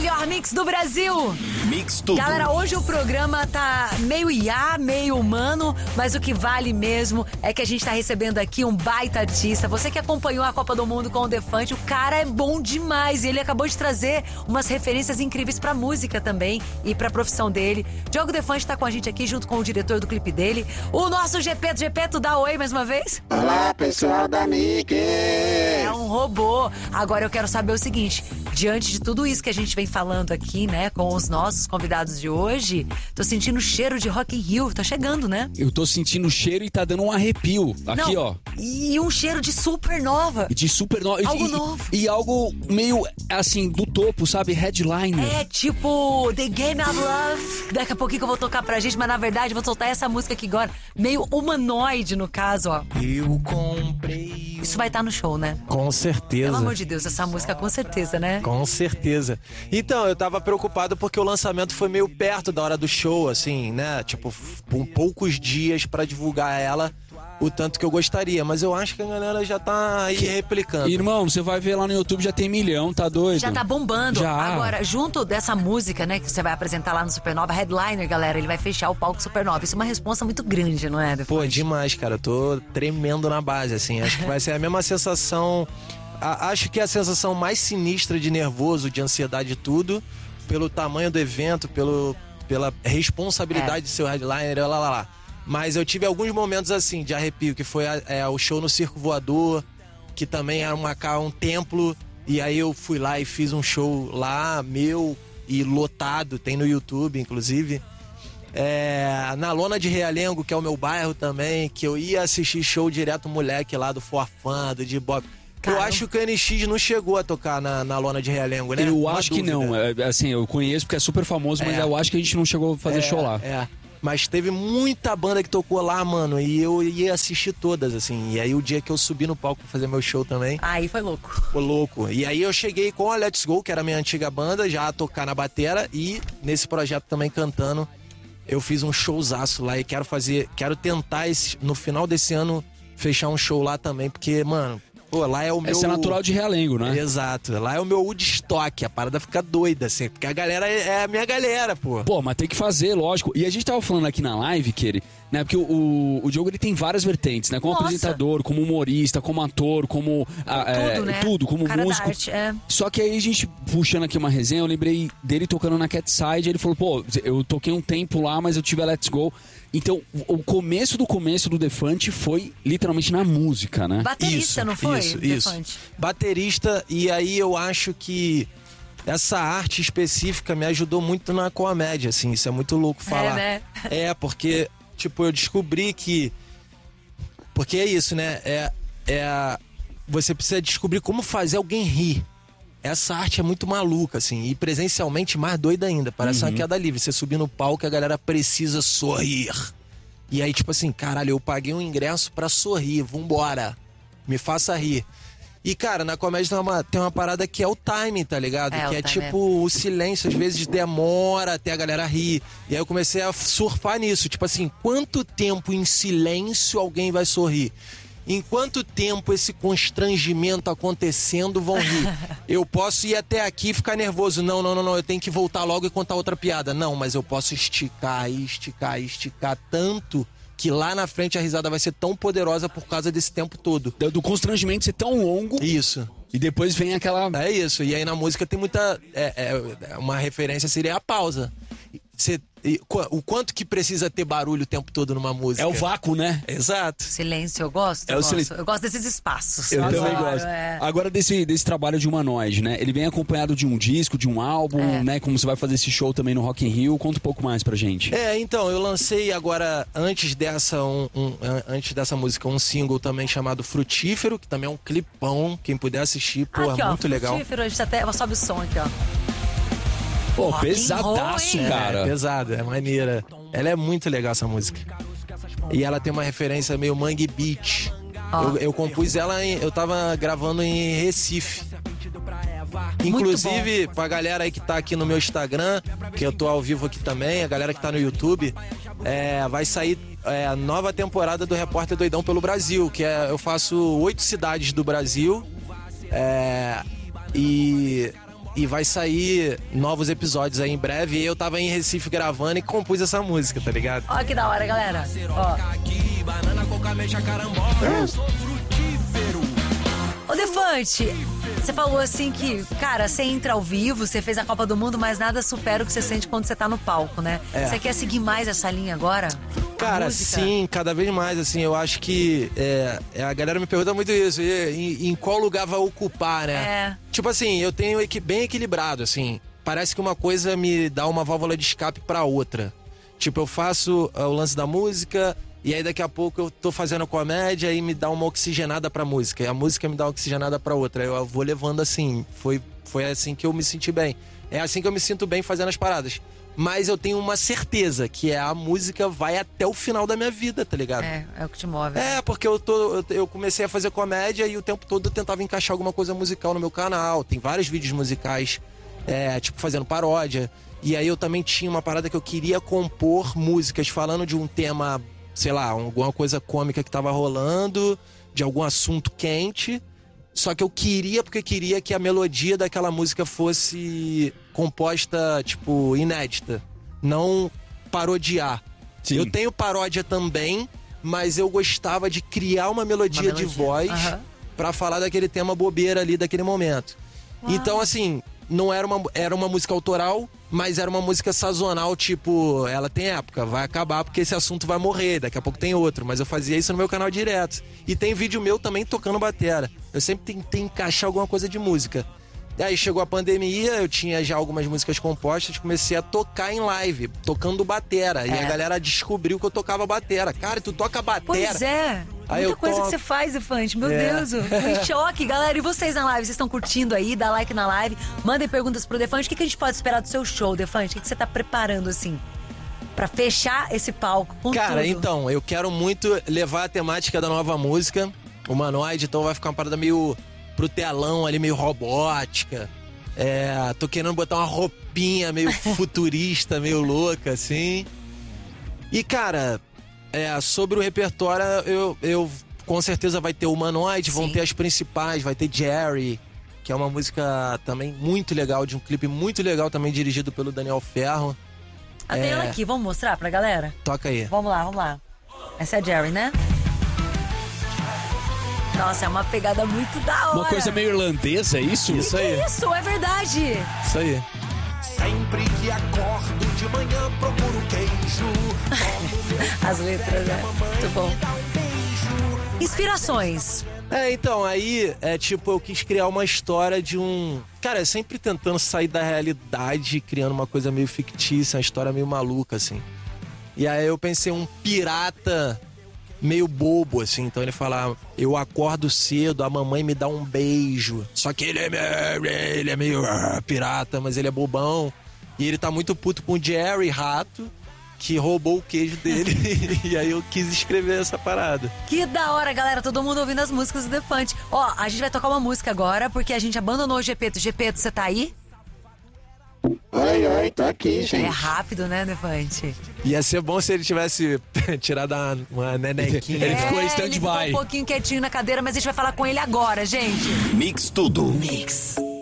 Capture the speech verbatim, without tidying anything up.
melhor mix do Brasil. Mix tudo. Galera, hoje o programa tá meio iá, meio humano, mas o que vale mesmo é que a gente tá recebendo aqui um baita artista. Você que acompanhou a Copa do Mundo com o Defante, o cara é bom demais e ele acabou de trazer umas referências incríveis pra música também e pra profissão dele. Diogo Defante tá com a gente aqui junto com o diretor do clipe dele, o nosso Gepeto. Gepeto, dá oi mais uma vez. Olá, pessoal da Mix. É um robô. Agora eu quero saber o seguinte, diante de tudo isso que a gente vem falando aqui, né, com os nossos convidados de hoje, tô sentindo o cheiro de Rock in Rio, tá chegando, né? Eu tô sentindo o cheiro e tá dando um arrepio. Aqui, Não, ó. E um cheiro de supernova. De supernova. Algo e, novo. E, e algo meio, assim, do topo, sabe? Headliner. É tipo The Game of Love. Daqui a pouquinho que eu vou tocar pra gente, mas na verdade eu vou soltar essa música aqui agora. Meio humanoide, no caso, ó. Eu comprei. Isso vai estar no show, né? Com certeza. Pelo amor de Deus, essa música com certeza, né? Com certeza. Então, eu tava preocupado porque o lançamento foi meio perto da hora do show, assim, né? Tipo, com poucos dias pra divulgar ela, o tanto que eu gostaria. Mas eu acho que a galera já tá aí replicando. Irmão, você vai ver lá no YouTube, já tem milhão, tá doido? Já tá bombando. Já. Agora, junto dessa música, né, que você vai apresentar lá no Supernova, Headliner, galera, ele vai fechar o palco Supernova. Isso é uma responsa muito grande, não é? Pô, demais, cara. Eu tô tremendo na base, assim. Acho que vai ser a mesma sensação. A, acho que é a sensação mais sinistra de nervoso, de ansiedade e tudo, pelo tamanho do evento, pelo, pela responsabilidade É. de ser o headliner, lá, lá, lá. Mas eu tive alguns momentos assim, de arrepio, que foi é, o show no Circo Voador, que também era uma, um templo, e aí eu fui lá e fiz um show lá, meu, e lotado, tem no YouTube, inclusive. É, na Lona de Realengo, que é o meu bairro também, que eu ia assistir show direto moleque lá do Forfã, do D-Bop. Eu Caramba. acho que o N X não chegou a tocar na, na Lona de Realengo, né? Eu Uma acho que dúvida. não. É, assim, eu conheço porque é super famoso, mas É. eu acho que a gente não chegou a fazer É, show lá. É. Mas teve muita banda que tocou lá, mano, e eu ia assistir todas, assim. E aí o dia que eu subi no palco pra fazer meu show também, Aí foi louco. ficou louco. E aí eu cheguei com a Let's Go, que era a minha antiga banda, já a tocar na batera, e nesse projeto também cantando. Eu fiz um showzaço lá e quero fazer, quero tentar esse, no final desse ano fechar um show lá também, porque, mano, pô, lá é o meu... Esse é natural de Realengo, né? Exato, lá é o meu Woodstock, a parada fica doida, assim, porque a galera é é a minha galera, pô. Pô, mas tem que fazer, lógico. E a gente tava falando aqui na live, Keri, né? Porque o, o, o Diogo, ele tem várias vertentes, né? Como Nossa. apresentador, como humorista, como ator, como... ah, é, Tudo, né? Tudo, como Cara da músico. arte, é. Só que aí a gente, puxando aqui uma resenha, eu lembrei dele tocando na Catside, ele falou, pô, eu toquei um tempo lá, mas eu tive a Let's Go. Então, o começo do começo do Defante foi literalmente na música, né? Baterista, Isso, não foi? Isso, Defante? isso. Baterista, e aí eu acho que essa arte específica me ajudou muito na comédia, assim, isso é muito louco falar. né? É, porque, tipo, eu descobri que... Porque é isso, né? É, é... Você precisa descobrir como fazer alguém rir. Essa arte é muito maluca, assim, e presencialmente mais doida ainda. Parece Uhum. uma queda livre. Você subir no palco e a galera precisa sorrir. E aí, tipo assim, caralho, eu paguei um ingresso pra sorrir, vambora. Me faça rir. E, cara, na comédia tem uma, tem uma parada que é o timing, tá ligado? É, que o é timing, tipo, o silêncio às vezes demora até a galera rir. E aí eu comecei a surfar nisso. Tipo assim, quanto tempo em silêncio alguém vai sorrir? Em quanto tempo esse constrangimento acontecendo vão rir? Eu posso ir até aqui e ficar nervoso. Não, não, não, não, eu tenho que voltar logo e contar outra piada. Não, mas eu posso esticar e esticar e esticar tanto que lá na frente a risada vai ser tão poderosa por causa desse tempo todo. Do, do constrangimento ser tão longo Isso. e depois vem aquela... É isso. E aí na música tem muita... É, é, uma referência seria a pausa. Você, e, qu- o quanto que precisa ter barulho o tempo todo numa música? É o vácuo, né? Exato. Silêncio, eu gosto. É eu, o gosto. silêncio. eu gosto desses espaços. Eu adoro, também gosto. é. Agora desse, desse trabalho de humanoide, né? Ele vem acompanhado de um disco, de um álbum, É. né? Como você vai fazer esse show também no Rock in Rio. Conta um pouco mais pra gente. É, então, eu lancei agora, antes dessa, um, um- an- antes dessa música, um single também chamado Frutífero, que também é um clipão, quem puder assistir, pô, Aqui, é ó, muito legal. frutífero, a gente até sobe o som aqui, ó. Pô, Rock and pesadaço, roll, hein? cara. É pesada, é maneira. Ela é muito legal, essa música. E ela tem uma referência meio Mangue Beach. Ó. Eu, eu compus ela, em, eu tava gravando em Recife. Inclusive, pra galera aí que tá aqui no meu Instagram, que eu tô ao vivo aqui também, a galera que tá no YouTube, é, vai sair é, a nova temporada do Repórter Doidão pelo Brasil, que é, eu faço oito cidades do Brasil, é, e e vai sair novos episódios aí em breve. E eu tava em Recife gravando e compus essa música, tá ligado? Olha que da hora, galera. Ó. Ô, Defante, você falou assim que, cara, você entra ao vivo, você fez a Copa do Mundo, mas nada supera o que você sente quando você tá no palco, né? É. Você quer seguir mais essa linha agora? Cara, música? sim, cada vez mais, assim, eu acho que é, é, a galera me pergunta muito isso, e, em, em qual lugar vai ocupar, né? É. Tipo assim, eu tenho equi- bem equilibrado, assim, parece que uma coisa me dá uma válvula de escape pra outra. Tipo, eu faço uh, o lance da música, e aí daqui a pouco eu tô fazendo comédia e me dá uma oxigenada pra música, e a música me dá uma oxigenada pra outra, eu vou levando assim, foi, foi assim que eu me senti bem. É assim que eu me sinto bem fazendo as paradas. Mas eu tenho uma certeza, que é a música vai até o final da minha vida, tá ligado? É, é o que te move. É, porque eu, tô, eu, eu comecei a fazer comédia e o tempo todo eu tentava encaixar alguma coisa musical no meu canal. Tem vários vídeos musicais, é, tipo, fazendo paródia. E aí eu também tinha uma parada que eu queria compor músicas falando de um tema, sei lá, alguma coisa cômica que tava rolando, de algum assunto quente. Só que eu queria, porque queria que a melodia daquela música fosse composta, tipo, inédita. Não parodiar. Sim. Eu tenho paródia também, mas eu gostava de criar uma melodia, Uma melodia. de voz Aham. pra falar daquele tema bobeira ali, daquele momento. Uau. Então, assim, não era uma, era uma música autoral, mas era uma música sazonal, tipo, ela tem época, vai acabar porque esse assunto vai morrer, daqui a pouco tem outro. Mas eu fazia isso no meu canal direto. E tem vídeo meu também tocando batera. Eu sempre tentei encaixar alguma coisa de música. E aí chegou a pandemia, eu tinha já algumas músicas compostas, comecei a tocar em live, tocando batera. E É. a galera descobriu que eu tocava batera. Cara, tu toca batera? Pois é. Aí Muita eu coisa toco. que você faz, Defante. Meu É. Deus, eu fui em choque. Galera, e vocês na live? Vocês estão curtindo aí? Dá like na live. Mandem perguntas pro Defante. O que, que a gente pode esperar do seu show, Defante? O que, que você tá preparando, assim, pra fechar esse palco com Cara, tudo? então, eu quero muito levar a temática da nova música, humanoide, então vai ficar uma parada meio pro telão ali, meio robótica. É, tô querendo botar uma roupinha meio futurista, meio louca, assim. E, cara, é, sobre o repertório, eu, eu com certeza vai ter humanoide, vão Sim. ter as principais, vai ter Jerry, que é uma música também muito legal, de um clipe muito legal também dirigido pelo Daniel Ferro. Ah, tem é. ela aqui, vamos mostrar pra galera? Toca aí. Vamos lá, vamos lá. Essa é a Jerry, né? Nossa, é uma pegada muito da hora. Uma coisa meio irlandesa, é isso? Isso Que aí, isso, é verdade. isso aí. Sempre que acordo de manhã procuro queijo. As letras, né? Muito bom. Inspirações. É, então, aí, é tipo, eu quis criar uma história de um... Cara, sempre tentando sair da realidade, criando uma coisa meio fictícia, uma história meio maluca, assim. E aí eu pensei um pirata meio bobo, assim. Então ele fala, eu acordo cedo, a mamãe me dá um beijo. Só que ele é meio, ele é meio ah, pirata, mas ele é bobão. E ele tá muito puto com o Jerry, rato, que roubou o queijo dele. E aí eu quis escrever essa parada. Que da hora, galera. Todo mundo ouvindo as músicas do Defante. Ó, a gente vai tocar uma música agora, porque a gente abandonou o Gepeto. Gepeto, você tá aí? Oi, oi, tô aqui, É gente. rápido, né, Defante? Ia ser bom se ele tivesse tirado uma, uma nenequinha. Ele ficou em É, stand-by. Ele ficou um pouquinho quietinho na cadeira, mas a gente vai falar com ele agora, gente. Mix tudo. Mix.